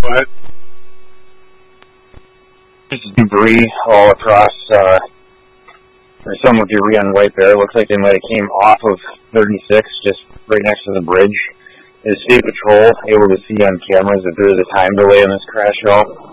What? There's debris all across, there's some debris on White Bear. Looks like they might have came off of 36, just right next to the bridge. Is State Patrol able to see on cameras if there is a time delay in this crash at all?